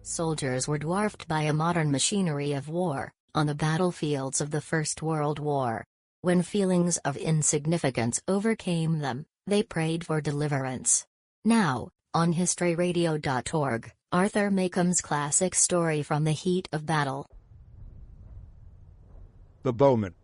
Soldiers were dwarfed by a modern machinery of war, on the battlefields of the First World War. When feelings of insignificance overcame them, they prayed for deliverance. Now, on historyradio.org, Arthur Macomb's classic story from the heat of battle. The Bowmen.